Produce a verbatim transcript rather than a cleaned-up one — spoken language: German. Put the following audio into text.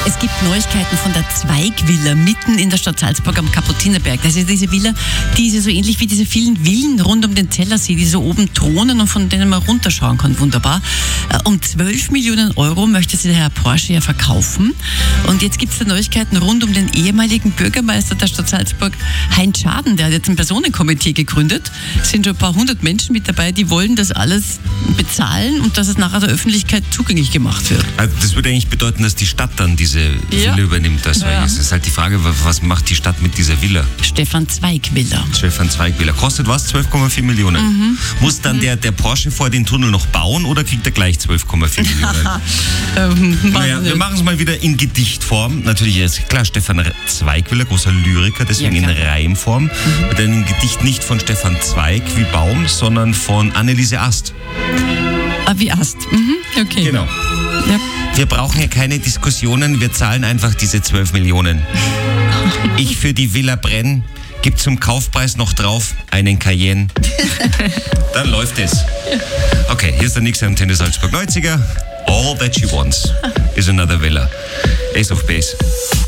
Es gibt Neuigkeiten von der Zweigvilla mitten in der Stadt Salzburg am Kapuzinerberg. Das ist diese Villa, die ist so ähnlich wie diese vielen Villen rund um den Zellersee, die so oben thronen und von denen man runterschauen kann. Wunderbar. Um zwölf Millionen Euro möchte sie der Herr Porsche ja verkaufen. Und jetzt gibt es da Neuigkeiten rund um den ehemaligen Bürgermeister der Stadt Salzburg, Heinz Schaden. Der hat jetzt ein Personenkomitee gegründet. Es sind schon ein paar hundert Menschen mit dabei, die wollen das alles bezahlen und dass es nachher der Öffentlichkeit zugänglich gemacht wird. Also das würde eigentlich bedeuten, dass die Stadt dann diese Villa ja. übernimmt. Das ja. ist halt die Frage, was macht die Stadt mit dieser Villa? Stefan Zweig Villa. Stefan Zweig Villa. Kostet was? zwölf Komma vier Millionen. Mhm. Muss dann mhm. der, der Porsche vor den Tunnel noch bauen oder kriegt er gleich zwölf Komma vier Millionen? ähm, naja, wir machen es mal wieder in Gedichtform. Natürlich ist klar, Stefan Zweig Villa, großer Lyriker, deswegen ja, in Reimform. Mhm. Mit einem Gedicht nicht von Stefan Zweig wie Baum, sondern von Anneliese Ast. Ah, wie Ast. Mhm. Okay. Genau. Ja. Wir brauchen ja keine Diskussionen, wir zahlen einfach diese zwölf Millionen. Ich für die Villa brenn, gib zum Kaufpreis noch drauf einen Cayenne. Dann läuft es. Okay, hier ist der nächste Antenne Salzburg neunziger. All that she wants is another villa. Ace of Base.